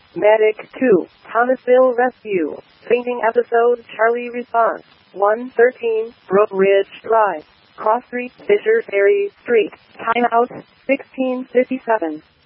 Medic 2, Thomasville Rescue. Fainting episode, Charlie response. 113, Brook Ridge Drive. Cross Street, Fisher Ferry Street. Timeout, 1657.